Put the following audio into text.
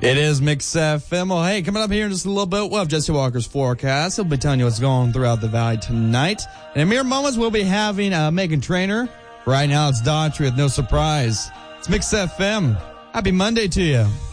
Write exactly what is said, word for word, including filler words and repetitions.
It is Mix F M. Well, hey, coming up here in just a little bit, we'll have Jesse Walker's forecast. He'll be telling you what's going on throughout the valley tonight. In mere moments, we'll be having uh, Megan Trainor. Right now, it's Daughtry with No Surprise. It's Mix F M. Happy Monday to you.